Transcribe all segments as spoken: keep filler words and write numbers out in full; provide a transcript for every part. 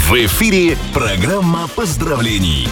В эфире программа поздравлений.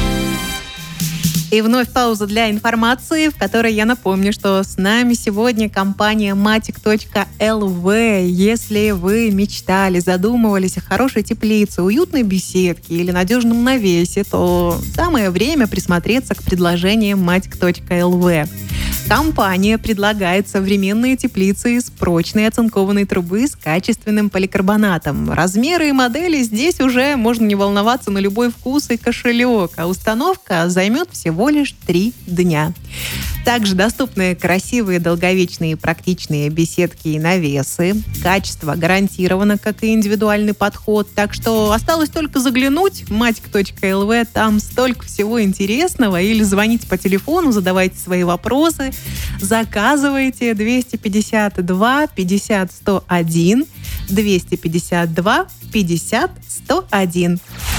И вновь пауза для информации, в которой я напомню, что с нами сегодня компания матик точка эл ви. Если вы мечтали, задумывались о хорошей теплице, уютной беседке или надежном навесе, то самое время присмотреться к предложениям матик точка эл ви. Компания предлагает современные теплицы из прочной оцинкованной трубы с качественным поликарбонатом. Размеры и модели здесь уже можно не волноваться на любой вкус и кошелек, а установка займет всего лишь три дня. Также доступны красивые, долговечные и практичные беседки и навесы. Качество гарантировано, как и индивидуальный подход. Так что осталось только заглянуть в матик точка эл ви. Там столько всего интересного. Или звоните по телефону, задавайте свои вопросы. Заказывайте двести пятьдесят два пятьдесят сто один, двести пятьдесят два пятьдесят сто один.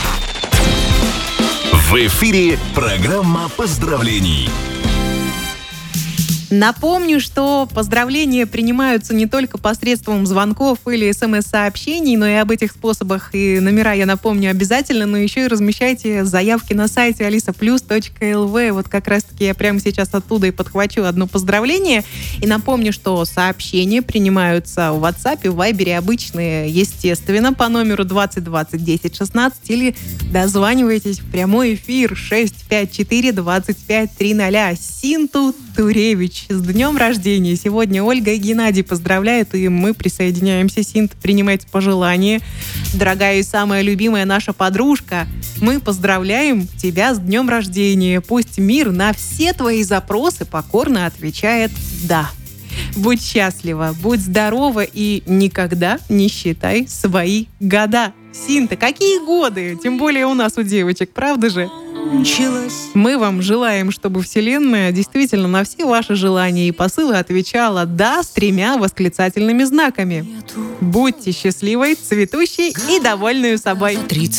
В эфире программа поздравлений. Напомню, что поздравления принимаются не только посредством звонков или смс-сообщений, но и об этих способах и номера я напомню обязательно, но еще и размещайте заявки на сайте алиса плюс точка эл ви. Вот как раз-таки я прямо сейчас оттуда и подхвачу одно поздравление. И напомню, что сообщения принимаются в WhatsApp и в Viber обычные, естественно, по номеру двадцать двадцать десять шестнадцать или дозванивайтесь в прямой эфир шесть пять четыре двадцать пять триста. Синту Туревич, с днем рождения! Сегодня Ольга и Геннадий поздравляют, и мы присоединяемся. Синт, принимайте пожелания. Дорогая и самая любимая наша подружка, мы поздравляем тебя с днем рождения. Пусть мир на все твои запросы покорно отвечает «да». Будь счастлива, будь здорова и никогда не считай свои года. Синта, какие годы? Тем более у нас, у девочек, правда же? Мы вам желаем, чтобы Вселенная действительно на все ваши желания и посылы отвечала «да» с тремя восклицательными знаками. Будьте счастливой, цветущей и довольной собой.